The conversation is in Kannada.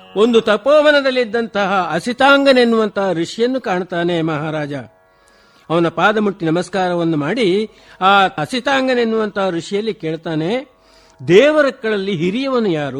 ಒಂದು ತಪೋವನದಲ್ಲಿದ್ದಂತಹ ಅಸಿತಾಂಗನೆನ್ನುವಂತಹ ಋಷಿಯನ್ನು ಕಾಣ್ತಾನೆ ಮಹಾರಾಜ. ಅವನ ಪಾದ ಮುಟ್ಟಿ ನಮಸ್ಕಾರವನ್ನು ಮಾಡಿ ಆ ಅಸಿತಾಂಗನೆನ್ನುವಂತಹ ಋಷಿಯಲ್ಲಿ ಕೇಳ್ತಾನೆ, ದೇವರಕ್ಕಳಲ್ಲಿ ಹಿರಿಯವನು ಯಾರು?